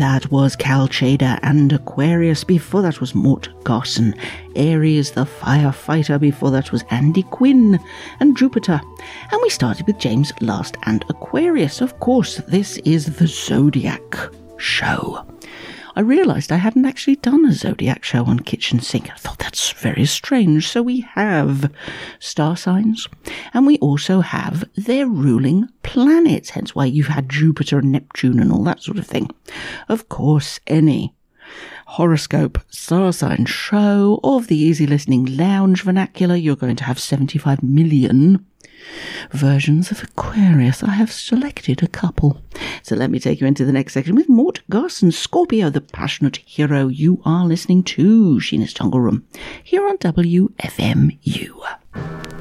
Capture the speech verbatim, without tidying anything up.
That was Cal Tjader and Aquarius. Before that was Mort Garson. Aries the Firefighter. Before that was Andy Quinn and Jupiter. And we started with James Last and Aquarius. Of course, this is the Zodiac Show. I realised I hadn't actually done a Zodiac show on Kitchen Sink. I thought that's very strange. So we have star signs, and we also have their ruling planets, hence why you've had Jupiter and Neptune and all that sort of thing. Of course, any horoscope star sign show of the Easy Listening Lounge vernacular, you're going to have seventy-five million versions of Aquarius. I have selected a couple. So let me take you into the next section with Mort Garson, Scorpio, the passionate hero. You are listening to Sheena's Jungle Room here on W F M U.